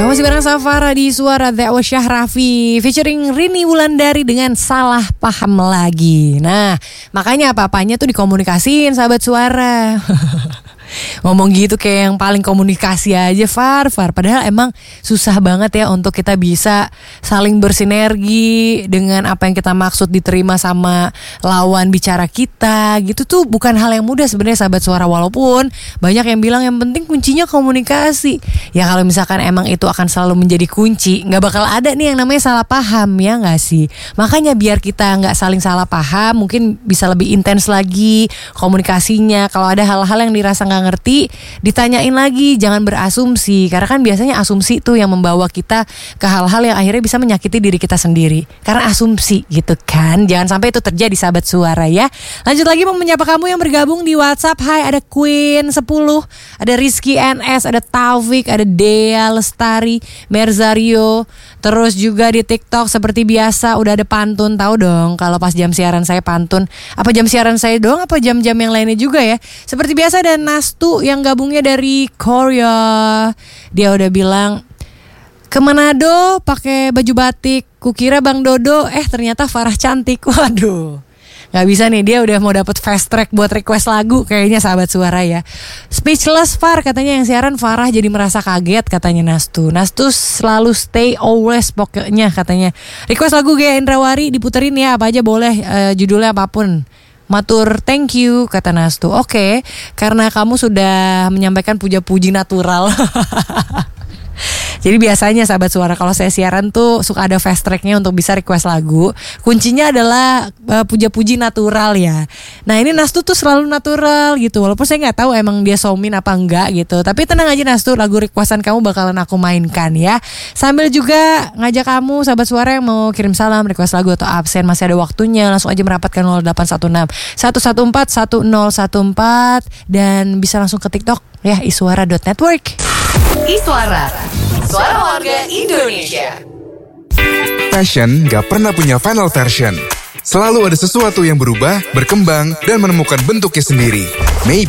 Masih bareng sama Farah di Suara That Was Syahrafi featuring Rini Wulandari dengan Salah Paham Lagi. Nah, makanya apa-apanya tuh dikomunikasiin sahabat Suara. Ngomong gitu kayak yang paling komunikasi aja Far. Padahal emang susah banget ya untuk kita bisa saling bersinergi dengan apa yang kita maksud diterima sama lawan bicara kita. Gitu tuh bukan hal yang mudah sebenarnya sahabat Suara. Walaupun banyak yang bilang yang penting kuncinya komunikasi. Ya kalau misalkan emang itu akan selalu menjadi kunci, gak bakal ada nih yang namanya salah paham, ya gak sih? Makanya biar kita gak saling salah paham, mungkin bisa lebih intens lagi komunikasinya. Kalau ada hal-hal yang dirasa gak ngerti, ditanyain lagi, jangan berasumsi. Karena kan biasanya asumsi tuh yang membawa kita ke hal-hal yang akhirnya bisa menyakiti diri kita sendiri. Karena asumsi gitu kan. Jangan sampai itu terjadi sahabat Suara ya. Lanjut lagi mau menyapa kamu yang bergabung di WhatsApp. Hai, ada Queen 10, ada Rizky NS, ada Taufik, ada Dea Lestari, Merzario. Terus juga di TikTok seperti biasa udah ada pantun. Tahu dong kalau pas jam siaran saya pantun. Apa jam siaran saya doang, apa jam-jam yang lainnya juga ya. Seperti biasa ada Nastu yang gabungnya dari Korea. Dia udah bilang ke Manado pakai baju batik. Kukira Bang Dodo, ternyata Farah cantik. Waduh, gak bisa nih, dia udah mau dapet fast track buat request lagu kayaknya sahabat Suara ya. Speechless Far katanya yang siaran Farah jadi merasa kaget katanya Nastu. Nastu selalu stay always pokoknya katanya. Request lagu Gaya Indrawari diputerin ya, apa aja boleh, judulnya apapun. Matur thank you kata Nastu. Oke, karena kamu sudah menyampaikan puja-puji natural. Jadi biasanya sahabat Suara kalau saya siaran tuh suka ada fast tracknya untuk bisa request lagu. Kuncinya adalah puja-puji natural ya. Nah ini Nastu tuh selalu natural gitu. Walaupun saya gak tahu emang dia somin apa enggak gitu. Tapi tenang aja Nastu, lagu requestan kamu bakalan aku mainkan ya. Sambil juga ngajak kamu sahabat Suara yang mau kirim salam, request lagu atau absen, masih ada waktunya. Langsung aja merapatkan 0816 114 1014. Dan bisa langsung ke TikTok ya, iswara.network. Iswara, suara warga Indonesia. Fashion gak pernah punya final version. Selalu ada sesuatu yang berubah, berkembang, dan menemukan bentuknya sendiri. Maybe